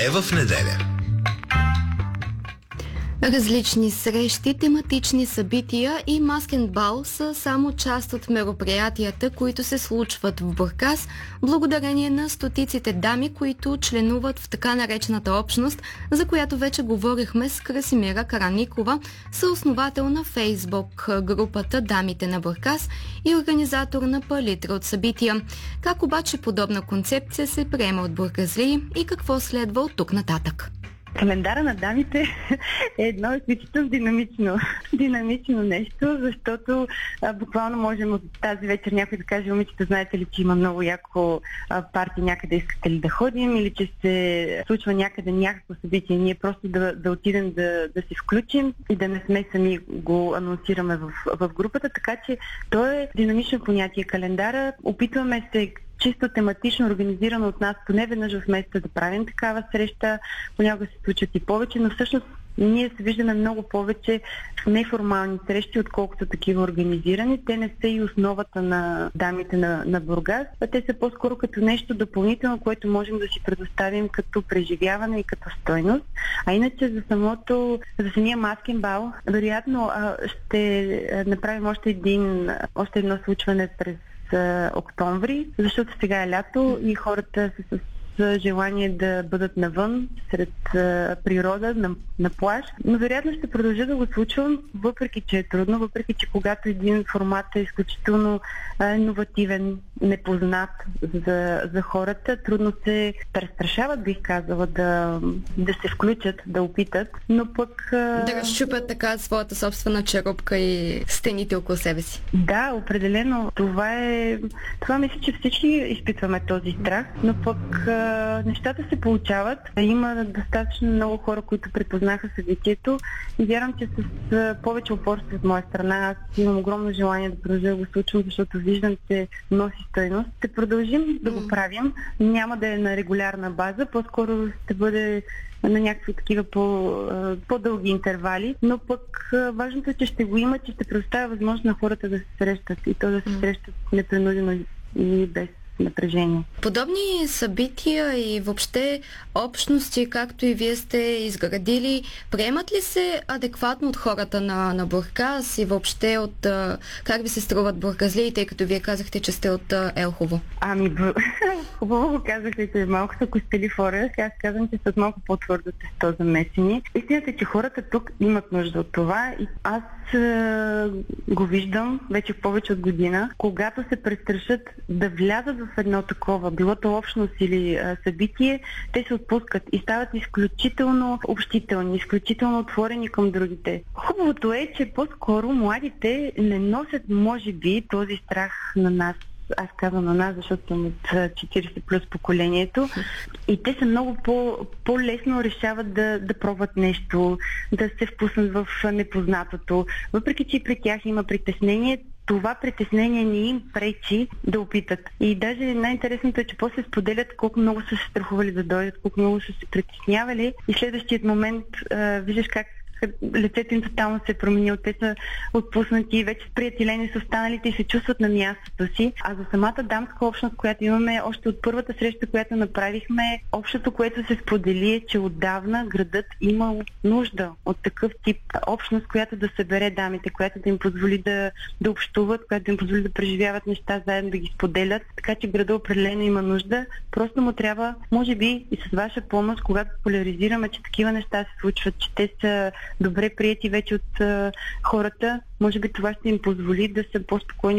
е в неделя. Различни срещи, тематични събития и маскен бал са само част от мероприятията, които се случват в Бургас, благодарение на стотиците дами, които членуват в така наречената общност, за която вече говорихме с Красимира Караникова, съосновател на Фейсбук групата Дамите на Бургас и организатор на палитра от събития. Как обаче подобна концепция се приема от бургазлии и какво следва от тук нататък? Календара на дамите е едно изключително динамично нещо, защото буквално можем от тази вечер някой да каже: момичета, знаете ли, че има много яко парти, някъде искате ли да ходим, или че се случва някъде някакво събитие. Ние просто да отидем да се включим и да не сме сами го анонсираме в групата, така че то е динамично понятие календара. Опитваме се чисто тематично организирано от нас поне веднъж в месеца да правим такава среща. Понякога се случват и повече, но всъщност ние се виждаме много повече неформални срещи, отколкото такива организирани. Те не са и основата на дамите на Бургас, а те са по-скоро като нещо допълнително, което можем да си предоставим като преживяване и като стойност. А иначе за самия маскен бал, вероятно ще направим още едно случване през октомври, защото сега е лято и хората са с желание да бъдат навън, сред природа, на плаж. Но вероятно ще продължа да го случвам, въпреки че е трудно, въпреки че когато един формат е изключително иновативен, непознат за хората, трудно се престрашават, бих казала, да се включат, да опитат, но пък... Да разчупят така своята собствена черупка и стените около себе си. Да, определено. Това мисля, че всички изпитваме този страх, но пък нещата се получават. Има достатъчно много хора, които препознаха събитието и вярвам, че с повече упорство от моя страна аз имам огромно желание да продължа да го случвам, защото виждам, че носи стойност. Ще продължим да го правим. Няма да е на регулярна база, по-скоро ще бъде на някакви такива по-дълги интервали, но пък важното е, че ще го има, че ще предоставя възможност на хората да се срещат и то да се срещат непринудено и без напрежение. Подобни събития и въобще общности, както и вие сте изградили, приемат ли се адекватно от хората на Бургас и въобще от как ви се струват бургазлии, тъй като вие казахте, че сте от Елхово? Хубаво го казахте, че малко са костели хора. Аз казвам, че са малко по-твърдо тесто замесени. Истината е, че хората тук имат нужда от това и аз го виждам вече повече от година. Когато се престрашат да влязат в едно такова, било то общност или събитие, те се отпускат и стават изключително общителни, изключително отворени към другите. Хубавото е, че по-скоро младите не носят, може би, този страх на нас. Аз казвам на нас, защото съм от 40 плюс поколението и те са много по-лесно решават да пробват нещо, да се впуснат в непознатото. Въпреки че и при тях има притеснение, това притеснение не им пречи да опитат. И даже най-интересното е, че после споделят колко много са се страхували да дойдат, колко много са се притеснявали и следващият момент виждаш как лицето им тотално се е променило. Те са отпуснати, вече приятелени с останалите и се чувстват на мястото си. А за самата дамска общност, която имаме още от първата среща, която направихме, общото, което се сподели е, че отдавна градът имал нужда от такъв тип общност, която да събере дамите, която да им позволи да общуват, която да им позволи да преживяват неща заедно, да ги споделят. Така че града определено има нужда. Просто му трябва, може би и с ваша помощ, когато популяризираме, че такива неща се случват, че те са добре приети вече от хората, може би това ще им позволи да са по-спокойни